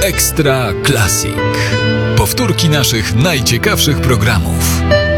Ekstra Classic. Powtórki naszych najciekawszych programów.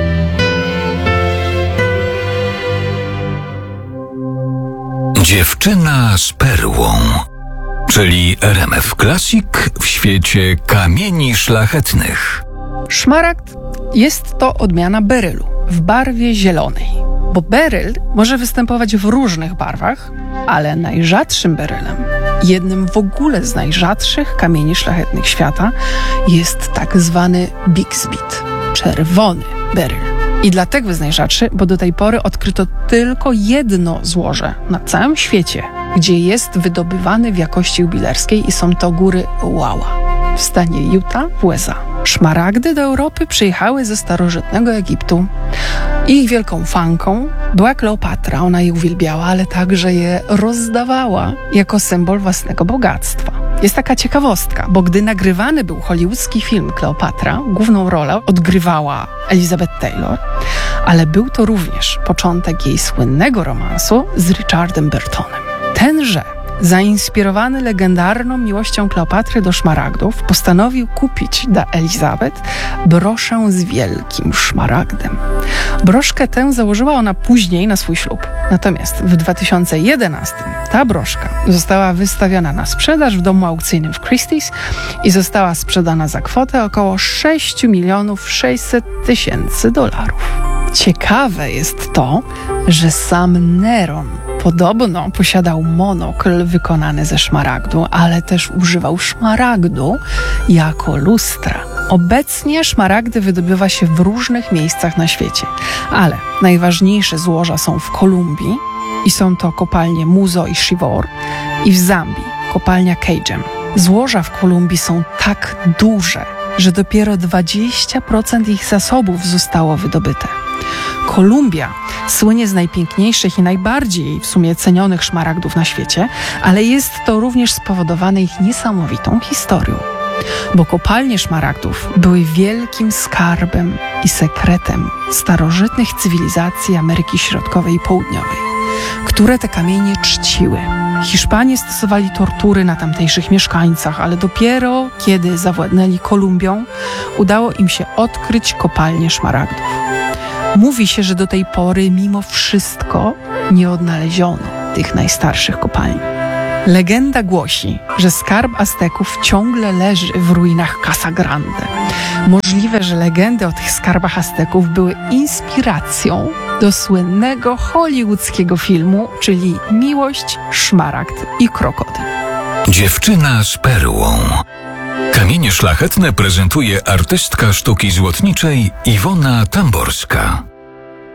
Dziewczyna z perłą, czyli RMF Classic w świecie kamieni szlachetnych. Szmaragd jest to odmiana berylu w barwie zielonej, bo beryl może występować w różnych barwach, ale najrzadszym berylem, jednym w ogóle z najrzadszych kamieni szlachetnych świata, jest tak zwany Bixbyt, czerwony beryl. I dlatego jest najrzadszy, bo do tej pory odkryto tylko jedno złoże na całym świecie, gdzie jest wydobywany w jakości jubilerskiej i są to góry Wała w stanie Utah w USA. Szmaragdy do Europy przyjechały ze starożytnego Egiptu. Ich wielką fanką była Kleopatra, ona je uwielbiała, ale także je rozdawała jako symbol własnego bogactwa. Jest taka ciekawostka, bo gdy nagrywany był hollywoodzki film Kleopatra, główną rolę odgrywała Elizabeth Taylor, ale był to również początek jej słynnego romansu z Richardem Burtonem. Tenże, zainspirowany legendarną miłością Kleopatry do szmaragdów, postanowił kupić dla Elizabeth broszę z wielkim szmaragdem. Broszkę tę założyła ona później na swój ślub. Natomiast w 2011 ta broszka została wystawiona na sprzedaż w domu aukcyjnym w Christie's i została sprzedana za kwotę około $6,600,000. Ciekawe jest to, że sam Neron podobno posiadał monokl wykonany ze szmaragdu, ale też używał szmaragdu jako lustra. Obecnie szmaragdy wydobywa się w różnych miejscach na świecie, ale najważniejsze złoża są w Kolumbii i są to kopalnie Muzo i Chivor, i w Zambii kopalnia Kagem. Złoża w Kolumbii są tak duże, że dopiero 20% ich zasobów zostało wydobyte. Kolumbia słynie z najpiękniejszych i najbardziej w sumie cenionych szmaragdów na świecie, ale jest to również spowodowane ich niesamowitą historią. Bo kopalnie szmaragdów były wielkim skarbem i sekretem starożytnych cywilizacji Ameryki Środkowej i Południowej, które te kamienie czciły. Hiszpanie stosowali tortury na tamtejszych mieszkańcach, ale dopiero kiedy zawładnęli Kolumbią, udało im się odkryć kopalnie szmaragdów. Mówi się, że do tej pory mimo wszystko nie odnaleziono tych najstarszych kopalni. Legenda głosi, że skarb Azteków ciągle leży w ruinach Casa Grande. Możliwe, że legendy o tych skarbach Azteków były inspiracją do słynnego hollywoodzkiego filmu, czyli Miłość, szmaragd i krokodyl. Dziewczyna z perłą. Kamienie szlachetne prezentuje artystka sztuki złotniczej Iwona Tamborska.